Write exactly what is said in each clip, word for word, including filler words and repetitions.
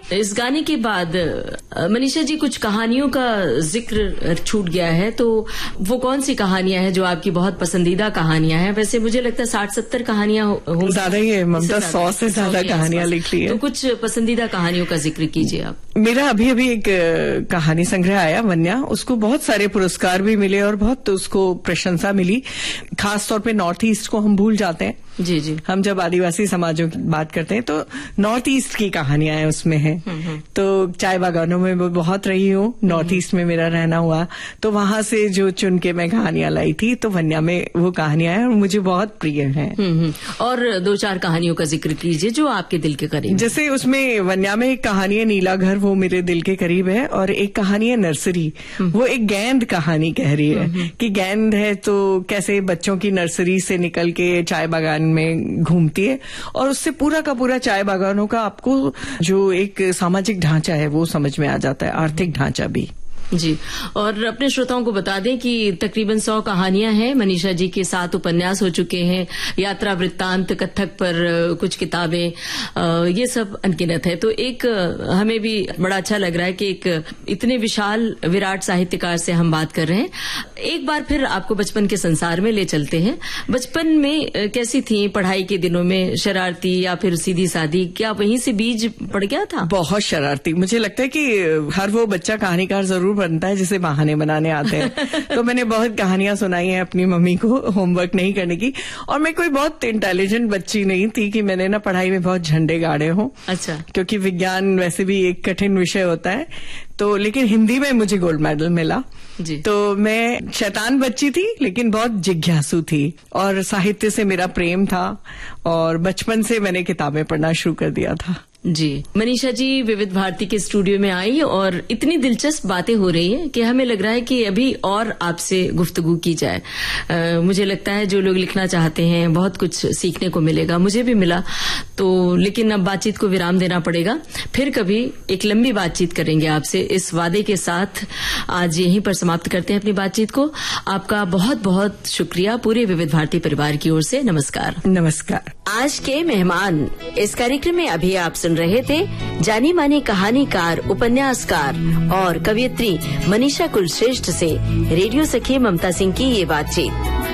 इस गाने के बाद मनीषा जी कुछ कहानियों का जिक्र छूट गया है, तो वो कौन सी कहानियां हैं जो आपकी बहुत पसंदीदा कहानियां हैं? वैसे मुझे लगता है साठ सत्तर कहानियां होंगी, ज्यादा ही है ममता, सौ से ज्यादा कहानियां लिख ली है। तो कुछ पसंदीदा कहानियों का जिक्र कीजिए आप। मेरा अभी अभी एक कहानी संग्रह आया वन्या, उसको बहुत सारे पुरस्कार भी मिले और बहुत उसको प्रशंसा मिली। खास तौर पे नॉर्थ ईस्ट को हम भूल जाते हैं। जी जी। हम जब आदिवासी समाजों की बात करते हैं तो नॉर्थ ईस्ट की कहानियां हैं उसमें हैं। तो चाय बागानों में मैं बहुत रही हूँ, नॉर्थ ईस्ट में मेरा रहना हुआ, तो वहां से जो चुन के मैं कहानियां लाई थी, तो वन्या में वो कहानियां हैं और मुझे बहुत प्रिय हैं। और दो चार कहानियों का जिक्र कीजिए जो आपके दिल के करीब। जैसे उसमें वन्या में एक कहानी है नीला घर, वो मेरे दिल के करीब है, और एक कहानी है नर्सरी, वो एक गेंद कहानी कह रही है कि गेंद है तो कैसे बच्चों की नर्सरी से निकल के चाय बागान में घूमती है, और उससे पूरा का पूरा चाय बागानों का आपको जो एक सामाजिक ढांचा है वो समझ में आ जाता है, आर्थिक ढांचा भी। जी, और अपने श्रोताओं को बता दें कि तकरीबन सौ कहानियां हैं। मनीषा जी के सात उपन्यास हो चुके हैं, यात्रा वृत्तांत, कथक पर कुछ किताबें, ये सब अनगिनत है। तो एक हमें भी बड़ा अच्छा लग रहा है कि एक इतने विशाल विराट साहित्यकार से हम बात कर रहे हैं। एक बार फिर आपको बचपन के संसार में ले चलते हैं। बचपन में कैसी थी पढ़ाई के दिनों में? शरारती या फिर सीधी सादी? क्या वहीं से बीज पड़ गया था? बहुत शरारती। मुझे लगता है कि हर वो बच्चा कहानीकार जरूर बनता है जिसे बहाने बनाने आते हैं। तो मैंने बहुत कहानियां सुनाई हैं अपनी मम्मी को होमवर्क नहीं करने की, और मैं कोई बहुत इंटेलिजेंट बच्ची नहीं थी कि मैंने ना पढ़ाई में बहुत झंडे गाड़े हों। अच्छा। क्योंकि विज्ञान वैसे भी एक कठिन विषय होता है, तो लेकिन हिंदी में मुझे गोल्ड मेडल मिला जी। तो मैं शैतान बच्ची थी लेकिन बहुत जिज्ञासु थी, और साहित्य से मेरा प्रेम था, और बचपन से मैंने किताबें पढ़ना शुरू कर दिया था। जी, मनीषा जी विविध भारती के स्टूडियो में आई और इतनी दिलचस्प बातें हो रही हैं कि हमें लग रहा है कि अभी और आपसे गुफ्तगू की जाए। आ, मुझे लगता है जो लोग लिखना चाहते हैं बहुत कुछ सीखने को मिलेगा, मुझे भी मिला। तो लेकिन अब बातचीत को विराम देना पड़ेगा, फिर कभी एक लंबी बातचीत करेंगे आपसे, इस वादे के साथ आज यहीं पर समाप्त करते हैं अपनी बातचीत को। आपका बहुत बहुत शुक्रिया पूरे विविध भारती परिवार की ओर से। नमस्कार। नमस्कार। आज के मेहमान इस कार्यक्रम में अभी आप सुन रहे थे जानी मानी कहानीकार, उपन्यासकार और कवयित्री मनीषा कुलश्रेष्ठ से रेडियो सखी ममता सिंह की ये बातचीत।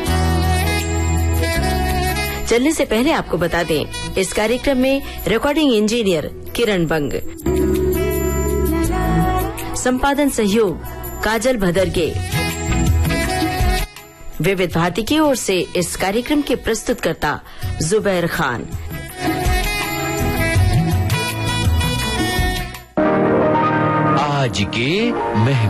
चलने से पहले आपको बता दें, इस कार्यक्रम में रिकॉर्डिंग इंजीनियर किरण बंग, संपादन सहयोग काजल भदरगे। विविध भारती की ओर से इस कार्यक्रम के प्रस्तुतकर्ता जुबैर खान। आज के मेहमान